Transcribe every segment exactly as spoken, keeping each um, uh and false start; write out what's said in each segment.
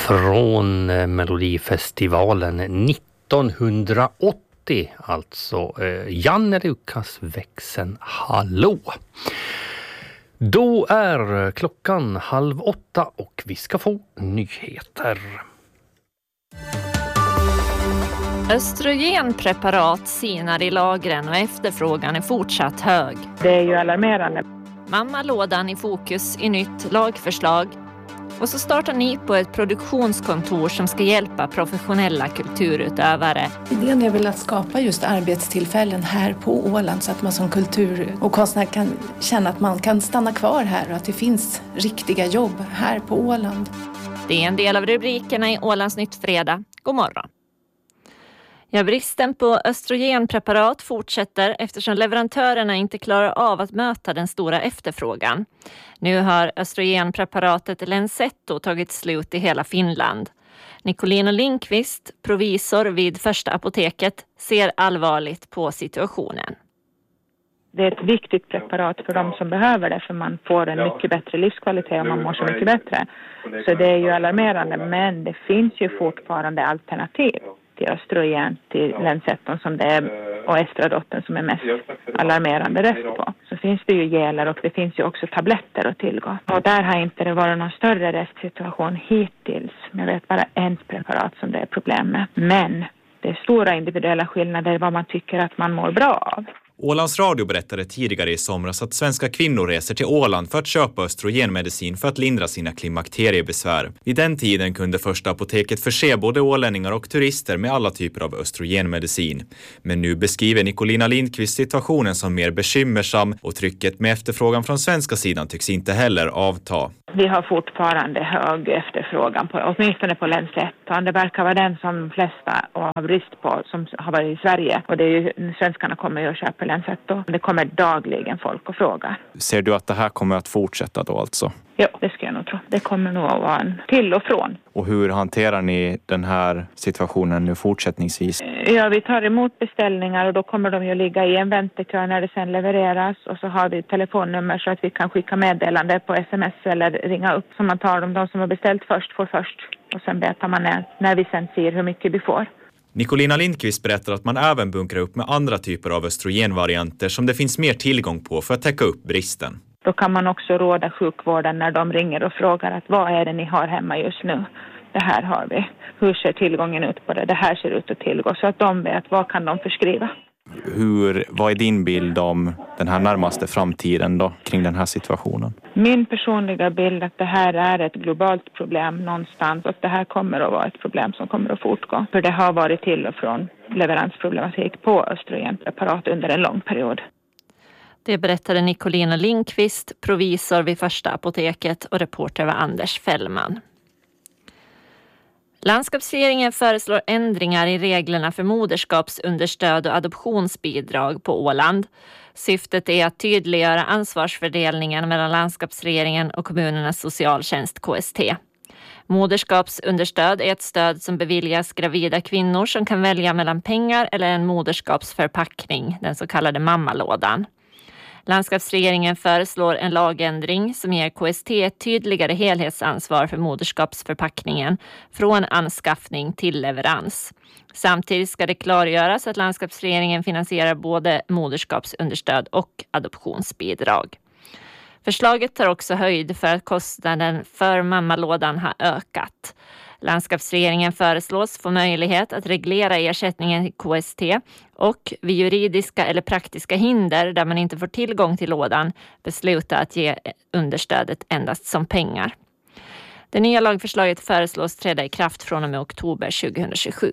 från Melodifestivalen nittonhundraåttio, alltså Janne Lukas Växen Hallå. Då är klockan halv åtta och vi ska få nyheter. Östrogenpreparat sinar i lagren och efterfrågan är fortsatt hög. Det är ju alarmerande. Mammalådan i fokus i nytt lagförslag. Och så startar ni på ett produktionskontor som ska hjälpa professionella kulturutövare. Idén är väl att skapa just arbetstillfällen här på Åland så att man som kultur- och konstnär kan känna att man kan stanna kvar här och att det finns riktiga jobb här på Åland. Det är en del av rubrikerna i Ålands Nytt fredag. God morgon. Ja, bristen på östrogenpreparat fortsätter eftersom leverantörerna inte klarar av att möta den stora efterfrågan. Nu har östrogenpreparatet Lenzetto tagit slut i hela Finland. Nicolina Lindqvist, provisor vid Första apoteket, ser allvarligt på situationen. Det är ett viktigt preparat för de som behöver det, för man får en mycket bättre livskvalitet och man mår så mycket bättre. Så det är ju alarmerande, men det finns ju fortfarande alternativ till östrogen, till Lenzetto som det är, och estradotten som är mest alarmerande rest på. Så finns det ju geler och det finns ju också tabletter att tillgå. Och där har inte det varit någon större restsituation hittills. Jag vet bara ett preparat som det är problem med. Men det är stora individuella skillnader vad man tycker att man mår bra av. Ålands Radio berättade tidigare i somras att svenska kvinnor reser till Åland för att köpa östrogenmedicin för att lindra sina klimakteriebesvär. Vid den tiden kunde Första apoteket förse både ålänningar och turister med alla typer av östrogenmedicin. Men nu beskriver Nicolina Lindqvist situationen som mer bekymmersam och trycket med efterfrågan från svenska sidan tycks inte heller avta. Vi har fortfarande hög efterfrågan på, åtminstone på Lenzetto. Det verkar vara den som de flesta har brist på som har varit i Sverige. Och det är ju, svenskarna kommer ju att köpa Lenzetto. Det kommer dagligen folk och frågar. Ser du att det här kommer att fortsätta då alltså? Ja, det ska jag nog tro. Det kommer nog att vara en till och från. Och hur hanterar ni den här situationen nu fortsättningsvis? Ja, vi tar emot beställningar och då kommer de ju ligga i en väntekö när det sen levereras. Och så har vi telefonnummer så att vi kan skicka meddelande på sms eller ringa upp. Så man tar dem, de som har beställt först får först. Och sen betar man ner när vi sen ser hur mycket vi får. Nicolina Lindqvist berättar att man även bunkrar upp med andra typer av östrogenvarianter som det finns mer tillgång på för att täcka upp bristen. Då kan man också råda sjukvården när de ringer och frågar att vad är det ni har hemma just nu? Det här har vi. Hur ser tillgången ut på det? Det här ser ut att tillgå, så att de vet vad kan de förskriva. Hur, vad är din bild om den här närmaste framtiden då, kring den här situationen? Min personliga bild är att det här är ett globalt problem någonstans och det här kommer att vara ett problem som kommer att fortgå. För det har varit till och från leveransproblematik på östrogenpreparat under en lång period. Det berättade Nicolina Lindqvist, provisor vid Första apoteket, och reporter var Anders Fällman. Landskapsregeringen föreslår ändringar i reglerna för moderskapsunderstöd och adoptionsbidrag på Åland. Syftet är att tydliggöra ansvarsfördelningen mellan landskapsregeringen och kommunernas socialtjänst K S T. Moderskapsunderstöd är ett stöd som beviljas gravida kvinnor som kan välja mellan pengar eller en moderskapsförpackning, den så kallade mammalådan. Landskapsregeringen föreslår en lagändring som ger K S T ett tydligare helhetsansvar för moderskapsförpackningen från anskaffning till leverans. Samtidigt ska det klargöras att landskapsregeringen finansierar både moderskapsunderstöd och adoptionsbidrag. Förslaget tar också höjd för att kostnaden för mammalådan har ökat. Landskapsregeringen föreslås få möjlighet att reglera ersättningen till K S T och vid juridiska eller praktiska hinder där man inte får tillgång till lådan besluta att ge understödet endast som pengar. Det nya lagförslaget föreslås träda i kraft från och med oktober tjugohundratjugosju.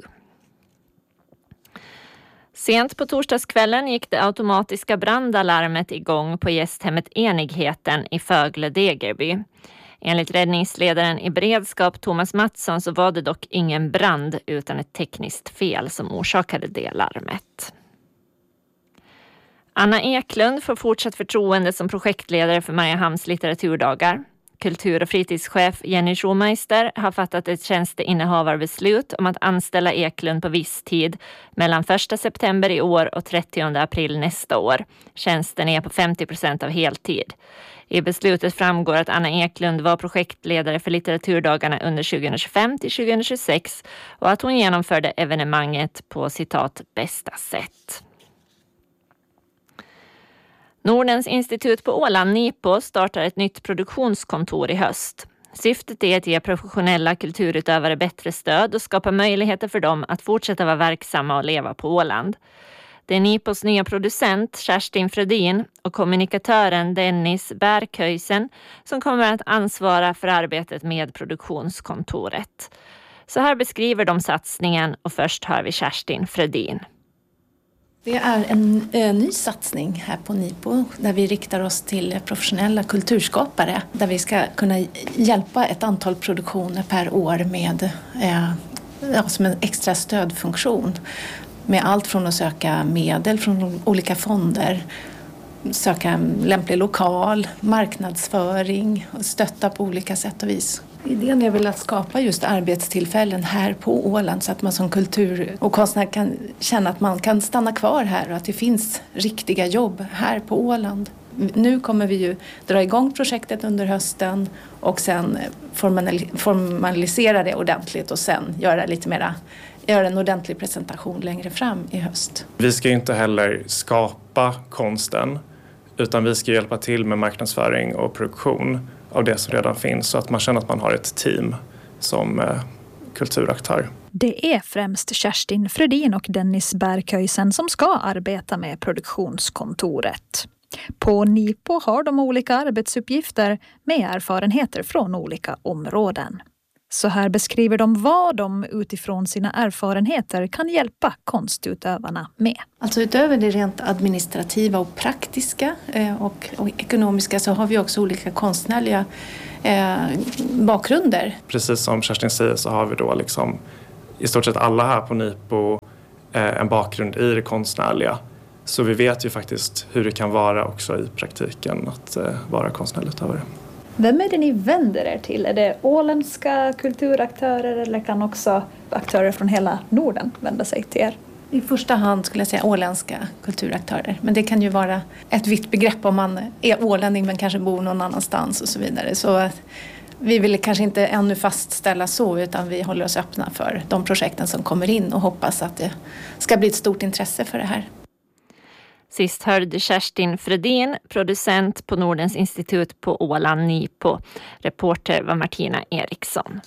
Sent på torsdagskvällen gick det automatiska brandalarmet igång på gästhemmet Enigheten i Fögle Degerby. Enligt räddningsledaren i beredskap Thomas Mattsson så var det dock ingen brand utan ett tekniskt fel som orsakade det larmet. Anna Eklund får fortsatt förtroende som projektledare för Mariehamns litteraturdagar. Kultur- och fritidschef Jenny Schomeister har fattat ett tjänsteinnehavarbeslut om att anställa Eklund på viss tid mellan första september i år och trettionde april nästa år. Tjänsten är på femtio procent av heltid. I beslutet framgår att Anna Eklund var projektledare för litteraturdagarna under tjugohundratjugofem till tjugohundratjugosex och att hon genomförde evenemanget på citat bästa sätt. Nordens institut på Åland, NIPO, startar ett nytt produktionskontor i höst. Syftet är att ge professionella kulturutövare bättre stöd och skapa möjligheter för dem att fortsätta vara verksamma och leva på Åland. Det är NIPOs nya producent Kerstin Fredin och kommunikatören Dennis Bärköjsen som kommer att ansvara för arbetet med produktionskontoret. Så här beskriver de satsningen och först hör vi Kerstin Fredin. Det är en, en ny satsning här på NIPO där vi riktar oss till professionella kulturskapare där vi ska kunna hjälpa ett antal produktioner per år med eh, ja, som en extra stödfunktion med allt från att söka medel från olika fonder, söka lämplig lokal, marknadsföring och stötta på olika sätt och vis. Idén är väl att skapa just arbetstillfällen här på Åland så att man som kultur- och konstnär kan känna att man kan stanna kvar här och att det finns riktiga jobb här på Åland. Nu kommer vi ju dra igång projektet under hösten och sen formalisera det ordentligt och sen göra lite mera, göra en ordentlig presentation längre fram i höst. Vi ska ju inte heller skapa konsten utan vi ska hjälpa till med marknadsföring och produktion av det som redan finns så att man känner att man har ett team som eh, kulturaktör. Det är främst Kerstin Fredin och Dennis Bärköjsen som ska arbeta med produktionskontoret. På NIPO har de olika arbetsuppgifter med erfarenheter från olika områden. Så här beskriver de vad de utifrån sina erfarenheter kan hjälpa konstutövarna med. Alltså utöver det rent administrativa och praktiska eh, och, och ekonomiska så har vi också olika konstnärliga eh, bakgrunder. Precis som Kerstin säger så har vi då liksom i stort sett alla här på NIPO eh, en bakgrund i det konstnärliga. Så vi vet ju faktiskt hur det kan vara också i praktiken att eh, vara konstnärutövare. Vem är det ni vänder er till? Är det åländska kulturaktörer eller kan också aktörer från hela Norden vända sig till er? I första hand skulle jag säga åländska kulturaktörer. Men det kan ju vara ett vitt begrepp om man är ålänning men kanske bor någon annanstans och så vidare. Så vi vill kanske inte ännu fastställa så utan vi håller oss öppna för de projekten som kommer in och hoppas att det ska bli ett stort intresse för det här. Sist hörde Kerstin Fredin, producent på Nordens institut på Åland, NIPO. Reporter var Martina Eriksson.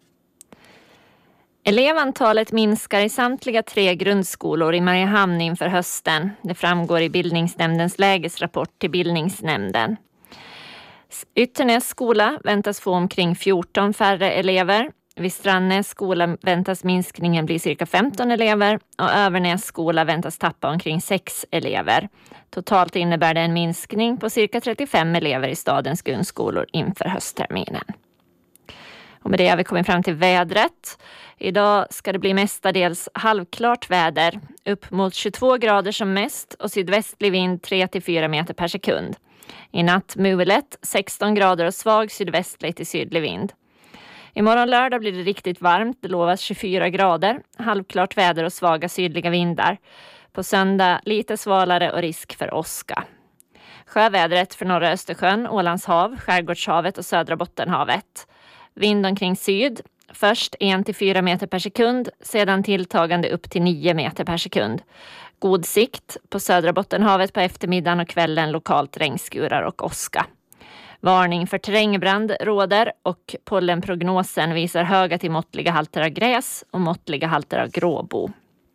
Elevantalet minskar i samtliga tre grundskolor i Mariehamn inför hösten. Det framgår i bildningsnämndens lägesrapport till bildningsnämnden. Ytternäs skola väntas få omkring fjorton färre elever. Vid Strandnäs skola väntas minskningen bli cirka femton elever och Övernäs skola väntas tappa omkring sex elever. Totalt innebär det en minskning på cirka trettiofem elever i stadens grundskolor inför höstterminen. Och med det har vi kommit fram till vädret. Idag ska det bli mestadels halvklart väder, upp mot tjugotvå grader som mest och sydvästlig vind tre till fyra meter per sekund. I natt mulet sexton grader och svag sydvästlig till sydlig vind. Imorgon lördag blir det riktigt varmt, det lovas tjugofyra grader, halvklart väder och svaga sydliga vindar. På söndag lite svalare och risk för åska. Sjövädret för norra Östersjön, Ålands hav, Skärgårdshavet och södra Bottenhavet. Vind omkring syd, först en till fyra meter per sekund, sedan tilltagande upp till nio meter per sekund. God sikt på södra Bottenhavet på eftermiddagen och kvällen lokalt regnskurar och åska. Varning för terrängbrand råder och pollenprognosen visar höga till måttliga halter av gräs och måttliga halter av gråbo.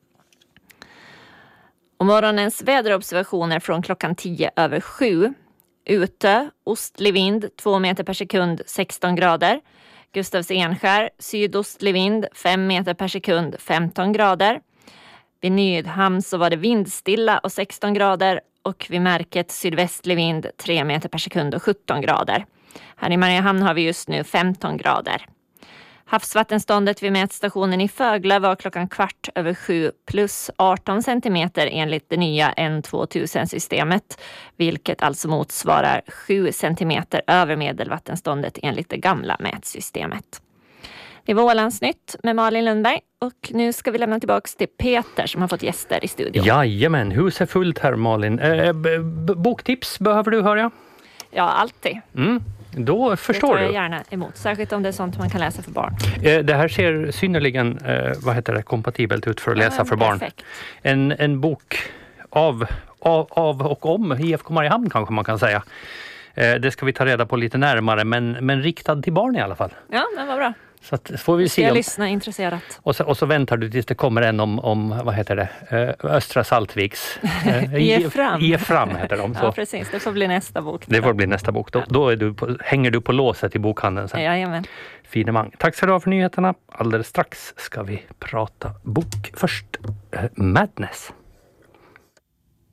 Och morgonens väderobservationer från klockan tio över sju. Ute, ostlig vind två meter per sekund, sexton grader. Gustavs Enskär, sydostlig vind fem meter per sekund, femton grader. Vid Nydhamn så var det vindstilla och sexton grader. Och vid Märket sydvästlig vind tre meter per sekund och sjutton grader. Här i Mariehamn har vi just nu femton grader. Havsvattenståndet vid mätstationen i Fögla var klockan kvart över sju plus arton centimeter enligt det nya N tvåtusen-systemet. Vilket alltså motsvarar sju centimeter över medelvattenståndet enligt det gamla mätsystemet. Det var Ålandsnytt med Malin Lundberg och nu ska vi lämna tillbaka till Peter som har fått gäster i studion. Jajamän, huset är fullt här Malin. Eh, b- b- boktips behöver du höra? Ja, alltid. Mm. Då förstår det tar du. jag gärna emot, särskilt om det är sånt man kan läsa för barn. Eh, det här ser synnerligen eh, vad heter det, kompatibelt ut för att läsa Ja, för barn. perfekt. En, en bok av, av, av och om I F K Mariehamn kanske man kan säga. Eh, det ska vi ta reda på lite närmare, men, men riktad till barn i alla fall. Ja, det var bra. Så att, får vi Ska se jag om, lyssna intresserat. och, så, och så väntar du tills det kommer en om, om vad heter det, eh, Östra Saltviks. Eh, Ge fram. Ge fram heter de. Så. Ja, precis. Det får bli nästa bok. Det får bli nästa bok. Då, då är du på, hänger du på låset i bokhandeln sen. Jajamän. Finemang. Tack så du ha för nyheterna. Alldeles strax ska vi prata bok först. Eh, Madness.